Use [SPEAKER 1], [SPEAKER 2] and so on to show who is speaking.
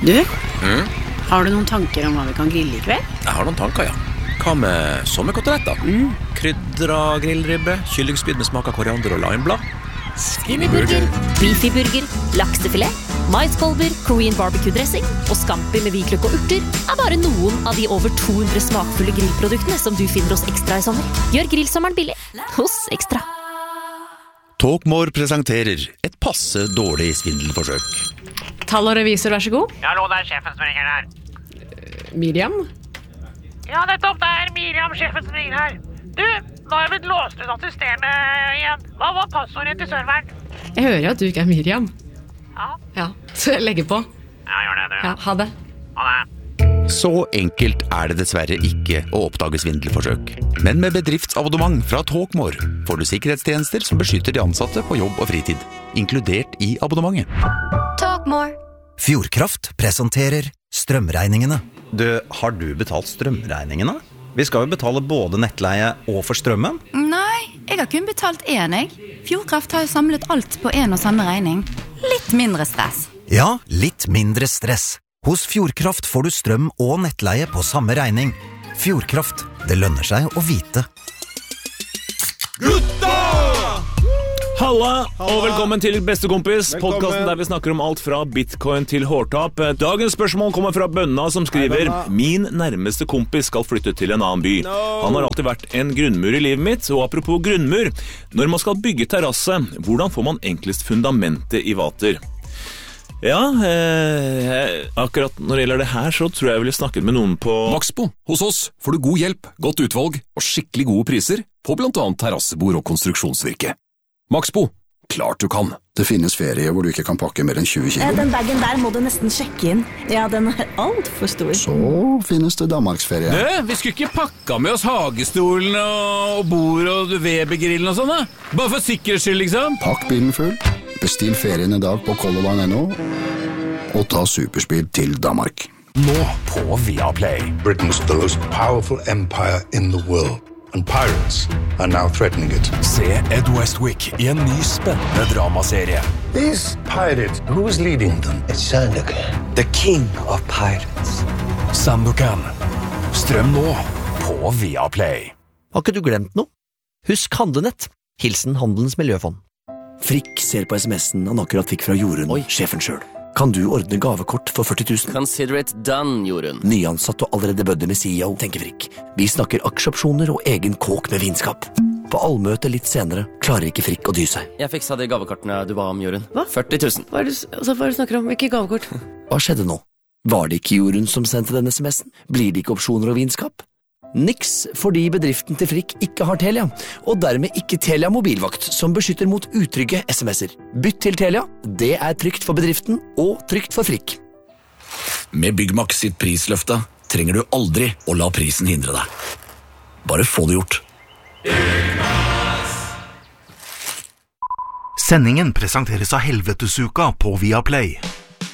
[SPEAKER 1] Du, har du noen tanker om hva vi kan grille I kveld?
[SPEAKER 2] Jeg har noen tanker, ja. Hva med sommerkoteletter? Krydra grillribbe, kyllingspyd med smak av koriander og limeblad.
[SPEAKER 3] Skinnyburger, beefyburger, laksefilet, maiskolber, Korean barbecue-dressing og scampi med hvitløk og urter bare noen av de over 200 smakfulle grillproduktene som du finner hos Ekstra I sommer. Gjør grillsommeren billig hos Ekstra.
[SPEAKER 2] Talkmore presenterer et passe dårlig svindelforsøk.
[SPEAKER 4] Tall og revisor, vær så god.
[SPEAKER 5] Hallo, det sjefen som ringer her.
[SPEAKER 4] Miriam?
[SPEAKER 5] Ja, nettopp, det Miriam, sjefen som ringer her. Du, nå har jeg blitt låst ut av systemet igjen. Hva var passordet til serveren?
[SPEAKER 4] Jeg hører jo at du ikke Miriam.
[SPEAKER 5] Ja,
[SPEAKER 4] Så jeg legger på.
[SPEAKER 5] Ja, gjør det, du.
[SPEAKER 4] Ja, ha det.
[SPEAKER 5] Ha det.
[SPEAKER 2] Så enkelt det dessverre ikke å oppdage svindelforsøk. Men med bedriftsabonnement fra Talkmore får du sikkerhetstjenester som beskytter de ansatte på jobb og fritid, inkludert I abonnementet.
[SPEAKER 3] Talkmore.
[SPEAKER 6] Fjordkraft presenterer strømregningene. Har du betalt strømregningene? Vi skal jo betale både nettleie og for strømmen.
[SPEAKER 7] Nei, jeg har kun betalt én, jeg. Fjordkraft har jo samlet alt på en og samme regning. Litt mindre stress.
[SPEAKER 6] Ja, litt mindre stress. Hos Fjordkraft får du strøm og nettleie på samme regning. Fjordkraft, det lønner seg å vite.
[SPEAKER 8] Halla, og velkommen til Bestekompis, podcasten der vi snakker om alt fra bitcoin til hårtap. Dagens spørsmål kommer fra Bønna som skriver: Min nærmeste kompis skal flytte til en annen by. Han har alltid vært en grunnmur I livet mitt, og apropos grunnmur, når man skal bygge terrasse, hvordan får man enklest fundamentet I vater? Ja, akkurat når det gjelder det her, så tror jeg ville snakket med noen på
[SPEAKER 9] Maxbo. Hos oss får du god hjelp, godt utvalg og skikkelig gode priser på blant annet terrassebord og konstruksjonsvirke. Maxbo, klart du kan.
[SPEAKER 10] Det finnes ferie hvor du ikke kan pakke mer enn 20 kilo.
[SPEAKER 11] Den bagen der må du nesten sjekke inn. Ja, den alt for stor.
[SPEAKER 10] Så finnes det Danmarksferie.
[SPEAKER 12] Vi skulle ikke pakka med oss hagestolen og bord og Weber-grillen og sånn da? Bare for sikkerhets skyld, liksom.
[SPEAKER 10] Pakk bilen full, bestill ferien I dag på Colorline.no og ta superspeed til Danmark.
[SPEAKER 9] Nå på Viaplay.
[SPEAKER 13] Britain's the most powerful empire in the world. And pirates are now threatening it.
[SPEAKER 9] Se Ed Westwick I en ny spennende dramaserie.
[SPEAKER 13] These pirates, who's leading them? It's Sandokan, the king of pirates.
[SPEAKER 9] Sandokan. Strøm nå på Viaplay.
[SPEAKER 14] Har ikke du glemt noe? Husk Handlenett. Hilsen Handelens Miljøfond. Frikk ser på sms'en han akkurat fikk fra Jorunn, sjefen selv. Kan du ordne gavekort for 40 000?
[SPEAKER 15] Consider it done, Jorunn.
[SPEAKER 14] Nyansatt og allerede bødde med CEO, tenker Frikk. Vi snakker aksjeopsjoner og egen kåk med vinskap. På allmøte litt senere klarer ikke Frikk å dy seg.
[SPEAKER 15] Jeg fiksa de gavekortene du ba om, Jorunn.
[SPEAKER 4] Hva?
[SPEAKER 15] 40 000.
[SPEAKER 4] Hva du snakker om? Ikke gavekort?
[SPEAKER 14] Hva skjedde nå? Var det ikke Jorunn som sendte denne sms'en? Blir det ikke opsjoner og vinskap? Niks fordi bedriften til Frikk ikke har Telia, og dermed ikke Telia mobilvakt, som beskytter mot utrygge sms'er. Bytt til Telia, det trygt for bedriften og trygt for Frikk.
[SPEAKER 9] Med Byggmax sitt prisløfte trenger du aldri å la prisen hindre deg. Bare få det gjort.
[SPEAKER 16] Sendingen presenteres av Helvetesuka på Viaplay.